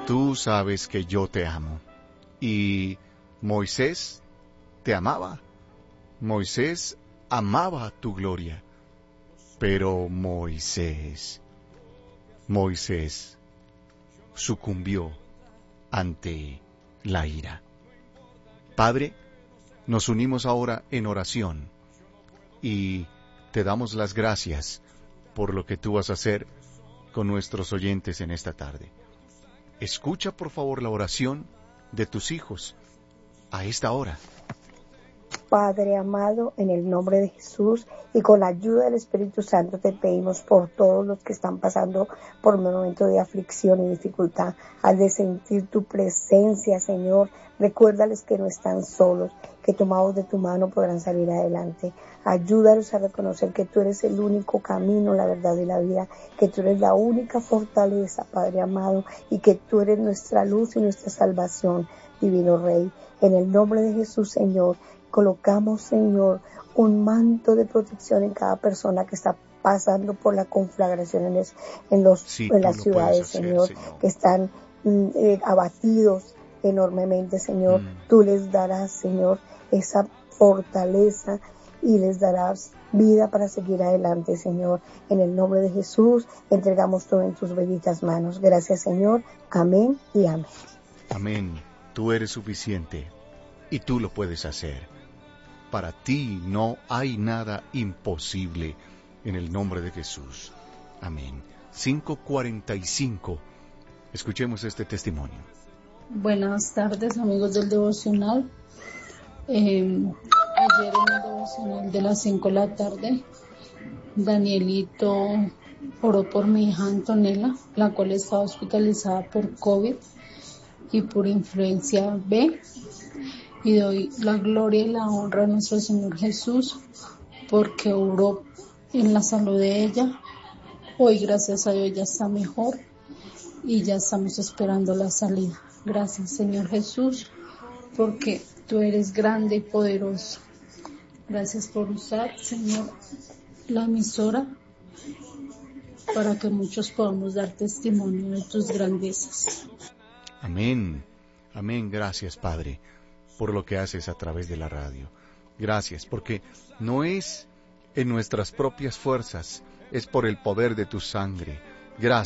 tú sabes que yo te amo. Y Moisés te amaba. Moisés amaba tu gloria. Pero Moisés sucumbió ante la ira. Padre, nos unimos ahora en oración y te damos las gracias por lo que tú vas a hacer con nuestros oyentes en esta tarde. Escucha por favor la oración de tus hijos a esta hora. Padre amado, en el nombre de Jesús y con la ayuda del Espíritu Santo te pedimos por todos los que están pasando por un momento de aflicción y dificultad. Al de sentir tu presencia, Señor, recuérdales que no están solos, que tomados de tu mano podrán salir adelante. Ayúdalos a reconocer que tú eres el único camino, la verdad y la vida, que tú eres la única fortaleza, Padre amado, y que tú eres nuestra luz y nuestra salvación, Divino Rey. En el nombre de Jesús, Señor, colocamos, Señor, un manto de protección en cada persona que está pasando por la conflagración en las ciudades, Señor, que están abatidos enormemente, Señor. Tú les darás, Señor, esa fortaleza y les darás vida para seguir adelante, Señor. En el nombre de Jesús, entregamos todo en tus benditas manos. Gracias, Señor. Amén y amén. Amén. Tú eres suficiente y tú lo puedes hacer. Para ti no hay nada imposible en el nombre de Jesús. Amén. 5:45. Escuchemos este testimonio. Buenas tardes, amigos del devocional. Ayer en el devocional de las 5 de la tarde, Danielito oró por mi hija Antonella, la cual estaba hospitalizada por COVID y por influencia B. Y doy la gloria y la honra a nuestro Señor Jesús porque obró en la salud de ella. Hoy, gracias a Dios, ya está mejor y ya estamos esperando la salida. Gracias, Señor Jesús, porque tú eres grande y poderoso. Gracias por usar, Señor, la emisora para que muchos podamos dar testimonio de tus grandezas. Amén. Amén. Gracias, Padre, por lo que haces a través de la radio. Gracias, porque no es en nuestras propias fuerzas, es por el poder de tu sangre. Gracias.